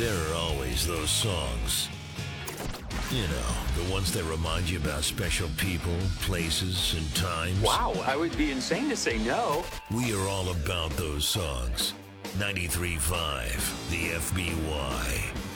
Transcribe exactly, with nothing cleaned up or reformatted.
There are always those songs. You know, the ones that remind you about special people, places, and times. Wow, I would be insane to say no. We are all about those songs. ninety-three point five, the F B Y.